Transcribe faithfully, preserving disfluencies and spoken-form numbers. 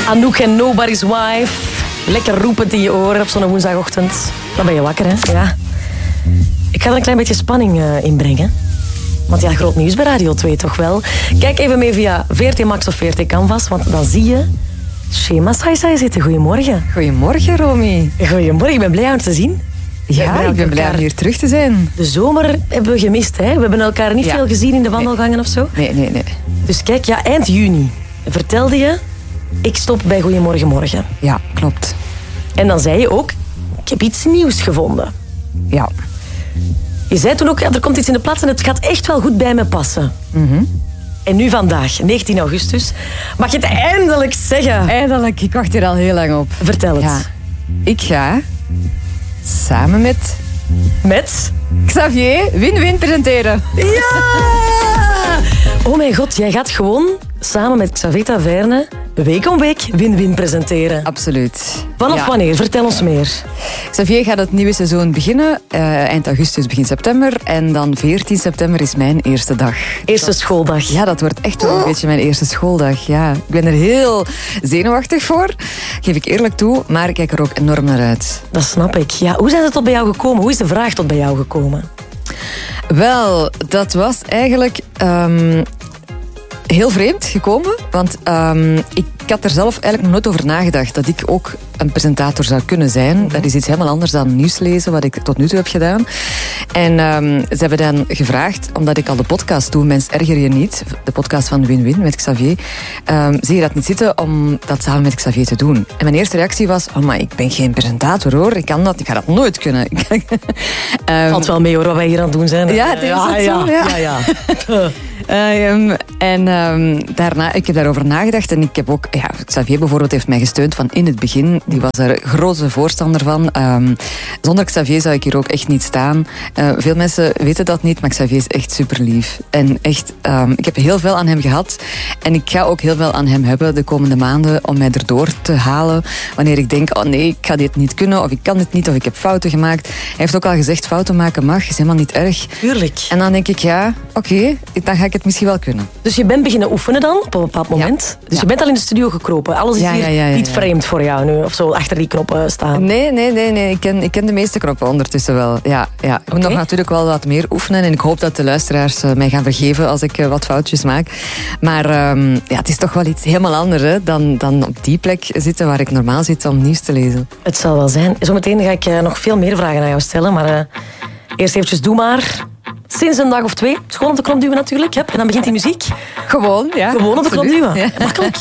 Anouk en Nobody's Wife. Lekker roepend in je oren op zo'n woensdagochtend. Dan ben je wakker, hè? Ja. Ik ga er een klein beetje spanning uh, in brengen. Want ja, groot nieuws bij Radio twee toch wel. Kijk even mee via V R T Max of V R T Canvas, want dan zie je Shema Saisai zitten. Goedemorgen. Goedemorgen, Romy. Goedemorgen, ik ben blij om te zien. Ja, ik ben blij om hier terug te zijn. De zomer hebben we gemist, hè? We hebben elkaar niet ja. veel gezien in de wandelgangen nee. of zo. Nee, nee, nee. Dus kijk, ja, eind juni vertelde je, ik stop bij Goedemorgen Morgen. Ja, klopt. En dan zei je ook, ik heb iets nieuws gevonden. Ja. Je zei toen ook, ja, er komt iets in de plaats en het gaat echt wel goed bij me passen. Mm-hmm. En nu vandaag, negentien augustus, mag je het eindelijk zeggen. Eindelijk, ik wacht er al heel lang op. Vertel het. Ja. Ik ga samen met... Met? Xavier Win-Win presenteren. Ja! Oh mijn god, jij gaat gewoon samen met Xavier Taverne week om week Win-Win presenteren. Absoluut. Vanaf ja. wanneer? Vertel ons meer. Xavier gaat het nieuwe seizoen beginnen. Uh, eind augustus, begin september. En dan veertien september is mijn eerste dag. Eerste dat, schooldag. Ja, dat wordt echt wel een oh. beetje mijn eerste schooldag. Ja. Ik ben er heel zenuwachtig voor. Geef ik eerlijk toe. Maar ik kijk er ook enorm naar uit. Dat snap ik. Ja, hoe zijn ze tot bij jou gekomen? Hoe is de vraag tot bij jou gekomen? Wel, dat was eigenlijk... Um, heel vreemd gekomen, want um, ik had er zelf eigenlijk nog nooit over nagedacht dat ik ook een presentator zou kunnen zijn. Mm-hmm. Dat is iets helemaal anders dan nieuws lezen, wat ik tot nu toe heb gedaan. En um, ze hebben dan gevraagd, omdat ik al de podcast doe, Mens Erger Je Niet, de podcast van Win-Win met Xavier, um, zie je dat niet zitten om dat samen met Xavier te doen. En mijn eerste reactie was, oh maar ik ben geen presentator hoor, ik kan dat, ik ga dat nooit kunnen. um, Valt wel mee hoor, wat wij hier aan het doen zijn. Ja, het is ja, het ja, zo, ja. ja, ja. Uh, um, en um, daarna, ik heb daarover nagedacht en ik heb ook, ja, Xavier bijvoorbeeld heeft mij gesteund van in het begin. Die was er grote voorstander van. Um, zonder Xavier zou ik hier ook echt niet staan. Uh, veel mensen weten dat niet, maar Xavier is echt super lief. En echt, um, ik heb heel veel aan hem gehad. En ik ga ook heel veel aan hem hebben de komende maanden om mij erdoor te halen. Wanneer ik denk, oh nee, ik ga dit niet kunnen, of ik kan dit niet, of ik heb fouten gemaakt. Hij heeft ook al gezegd, fouten maken mag, is helemaal niet erg. Tuurlijk. En dan denk ik, ja, oké, okay, dan ga ik het misschien wel kunnen. Dus je bent beginnen oefenen dan, op een bepaald moment. Ja. Dus ja. je bent al in de studio gekropen. Alles is ja, hier ja, ja, ja, niet ja. vreemd voor jou nu, of zo achter die knoppen staan. Nee, nee, nee, nee. Ik, ken, ik ken de meeste knoppen ondertussen wel. Ja, ja. Ik moet okay. nog natuurlijk wel wat meer oefenen en ik hoop dat de luisteraars uh, mij gaan vergeven als ik uh, wat foutjes maak. Maar um, ja, het is toch wel iets helemaal anders hè, dan, dan op die plek zitten waar ik normaal zit om nieuws te lezen. Het zal wel zijn. Zometeen ga ik uh, nog veel meer vragen aan jou stellen, maar uh, eerst eventjes doe maar. Sinds een dag of twee. Gewoon op de knop duwen natuurlijk. Hè? En dan begint die muziek. Gewoon, ja. Gewoon op de knop duwen. Ja. Makkelijk.